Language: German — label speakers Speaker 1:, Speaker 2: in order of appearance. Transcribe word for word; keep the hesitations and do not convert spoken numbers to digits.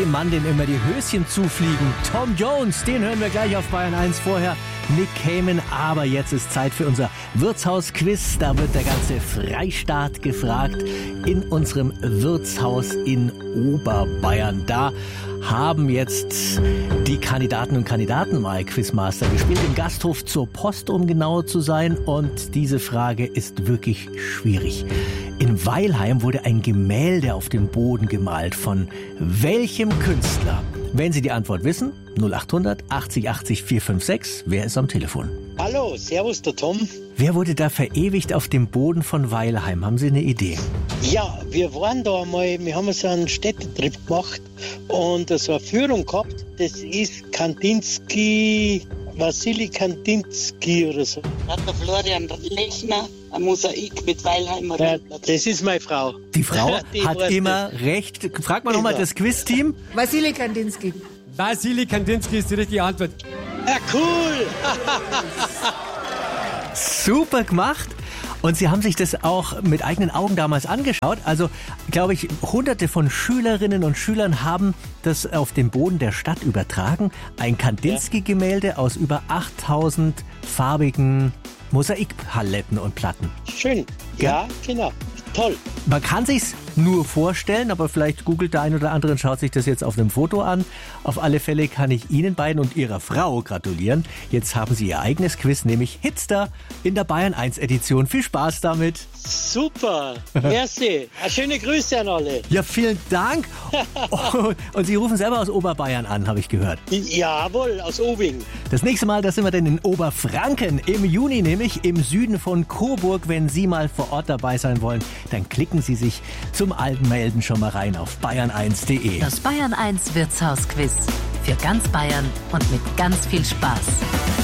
Speaker 1: dem Mann, den immer die Höschen zufliegen. Tom Jones, den hören wir gleich auf Bayern eins. Vorher Nick Cayman, aber jetzt ist Zeit für unser Wirtshaus-Quiz. Da wird der ganze Freistaat gefragt in unserem Wirtshaus in Oberbayern. Da haben jetzt die Kandidaten und Kandidaten mal Quizmaster gespielt, im Gasthof zur Post, um genauer zu sein. Und diese Frage ist wirklich schwierig. In Weilheim wurde ein Gemälde auf dem Boden gemalt. Von welchem Künstler? Wenn Sie die Antwort wissen, null acht hundert achtzig achtzig vier fünf sechs. Wer ist am Telefon?
Speaker 2: Hallo, servus, der Tom.
Speaker 1: Wer wurde da verewigt auf dem Boden von Weilheim? Haben Sie eine Idee?
Speaker 2: Ja, wir waren da mal, wir haben so einen Städtetrip gemacht und so eine Führung gehabt. Das ist Kandinsky, Wassili Kandinsky oder so.
Speaker 3: Hat der Florian Lechner ein Mosaik mit Weilheimer.
Speaker 2: Ja, das ist meine Frau.
Speaker 1: Die Frau
Speaker 2: Die
Speaker 1: hat
Speaker 2: weiß
Speaker 1: immer recht. Frag mal nochmal das Quiz-Team.
Speaker 4: Wassili Kandinsky.
Speaker 5: Wassili Kandinsky ist die richtige Antwort.
Speaker 2: Ja, cool.
Speaker 1: Super gemacht. Und Sie haben sich das auch mit eigenen Augen damals angeschaut. Also, glaube ich, hunderte von Schülerinnen und Schülern haben das auf den Boden der Stadt übertragen. Ein Kandinsky-Gemälde aus über achttausend farbigen Mosaikpaletten und Platten.
Speaker 2: Schön. Ja, genau. Toll.
Speaker 1: Man kann sich's nur vorstellen, aber vielleicht googelt der ein oder andere und schaut sich das jetzt auf einem Foto an. Auf alle Fälle kann ich Ihnen beiden und Ihrer Frau gratulieren. Jetzt haben Sie Ihr eigenes Quiz, nämlich Hitster in der Bayern eins Edition. Viel Spaß damit.
Speaker 2: Super. Merci. Schöne Grüße an alle.
Speaker 1: Ja, vielen Dank. Und Sie rufen selber aus Oberbayern an, habe ich gehört.
Speaker 2: Jawohl, aus Obing.
Speaker 1: Das nächste Mal, da sind wir denn in Oberfranken. Im Juni nämlich im Süden von Coburg. Wenn Sie mal vor Ort dabei sein wollen, dann klicken Sie sich zum Anmelden schon mal rein auf bayern eins punkt de.
Speaker 6: Das Bayern eins Wirtshaus-Quiz. Für ganz Bayern und mit ganz viel Spaß.